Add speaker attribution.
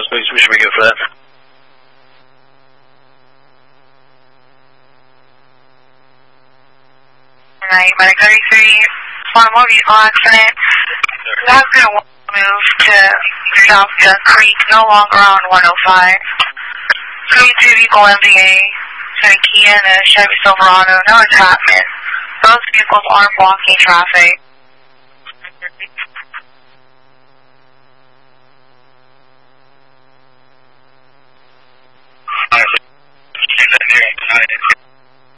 Speaker 1: we should be good for that.
Speaker 2: Medic 33, Farmore vehicle accident. That's going to move to South Duck Creek, no longer on 105. 32 vehicle MDA, and a Kia and a Chevy Silverado, no attachment. Those vehicles aren't blocking traffic.